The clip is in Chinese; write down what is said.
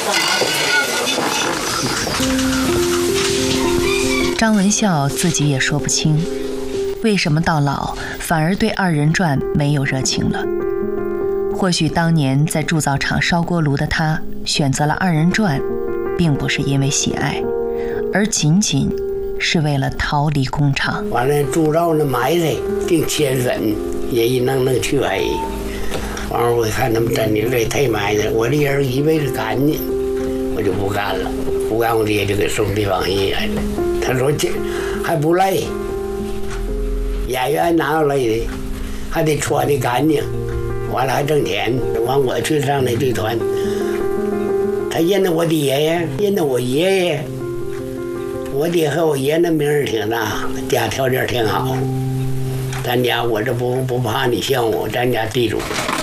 张文孝自己也说不清，为什么到老反而对二人转没有热情了。或许当年在铸造厂烧锅炉的他选择了二人转，并不是因为喜爱，而仅仅是为了逃离工厂。 完了铸造那埋汰定铅粉也一弄去黑。完了我看他们真的这太埋汰，我这人一辈子干净，我就不干了。不干我爹就给送地方医院了。他说这还不累，演员哪有累的，还得穿的干净，完了还挣钱。完我去上那剧团，他认得我爹呀，认得我爷爷。我爹和我爷那名儿挺大，家条件挺好。咱家我这不怕你像我，咱家地主。